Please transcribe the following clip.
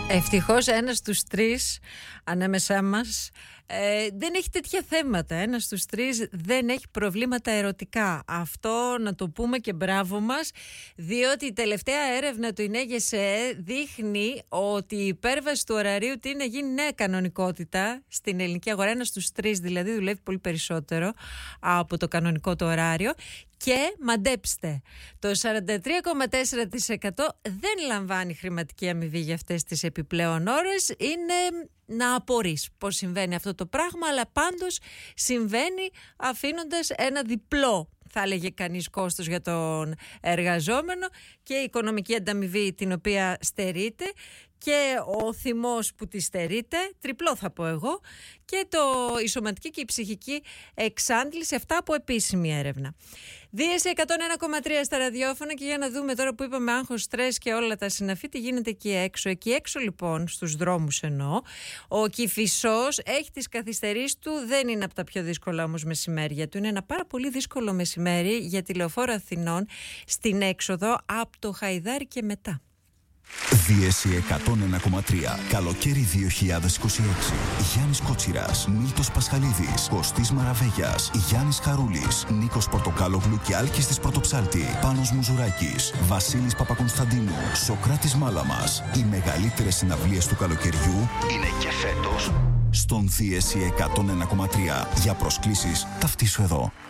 Ευτυχώς ένας στους τρεις ανάμεσά μας δεν έχει τέτοια θέματα. Ένας στους τρεις δεν έχει προβλήματα ερωτικά. Αυτό να το πούμε και μπράβο μας, διότι η τελευταία έρευνα του ΙΝΕΓΕΣΕ δείχνει ότι η υπέρβαση του ωραρίου τι είναι γίνει νέα κανονικότητα στην ελληνική αγορά. Ένας στους τρεις δηλαδή δουλεύει πολύ περισσότερο από το κανονικό το ωράριο. Και μαντέψτε, το 43,4% δεν λαμβάνει χρηματική αμοιβή για αυτές τις επιπλέον ώρες. Είναι να απορείς πώς συμβαίνει αυτό το πράγμα, αλλά πάντως συμβαίνει αφήνοντας ένα διπλό, θα έλεγε κανείς, κόστος για τον εργαζόμενο και η οικονομική ανταμοιβή την οποία στερείται και ο θυμός που τη στερείται, τριπλό θα πω εγώ, και η σωματική και η ψυχική εξάντληση, αυτά από επίσημη έρευνα. Δίεση 101,3 στα ραδιόφωνα και για να δούμε τώρα που είπαμε άγχος, στρες και όλα τα συναφή, τι γίνεται εκεί έξω. Εκεί έξω λοιπόν, στους δρόμους εννοώ, ο Κηφισός έχει τις καθυστερήσεις του, δεν είναι από τα πιο δύσκολα όμως μεσημέρια του. Είναι ένα πάρα πολύ δύσκολο μεσημέρι για τη Λεωφόρο Αθηνών στην έξοδο από το Χαϊδάρι και μετά. Δίεση 101,3. Καλοκαίρι 2026. Γιάννης Κότσιρας, Μίλτος Πασχαλίδης, Κωστής Μαραβέγιας, Γιάννης Χαρούλης, Νίκος Πορτοκάλογλου και Άλκης της Πρωτοψάλτη, Πάνος Μουζουράκης, Βασίλης Παπακονσταντίνου, Σοκράτης Μάλαμας. Οι μεγαλύτερες συναυλίες του καλοκαιριού είναι και φέτος στον Δίεση 101,3. Για προσκλήσεις ταυτίσου εδώ.